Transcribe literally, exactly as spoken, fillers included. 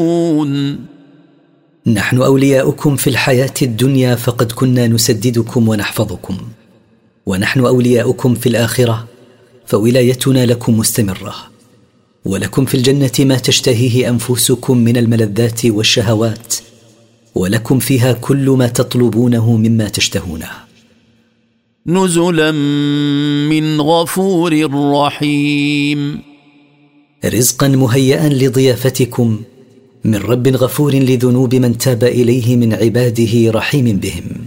نحن أولياؤكم في الحياة الدنيا فقد كنا نسددكم ونحفظكم، ونحن أولياؤكم في الآخرة فولايتنا لكم مستمرة، ولكم في الجنة ما تشتهيه أنفسكم من الملذات والشهوات، ولكم فيها كل ما تطلبونه مما تشتهونه. نزلا من غفور رحيم. رزقا مهيئا لضيافتكم من رب غفور لذنوب من تاب إليه من عباده رحيم بهم.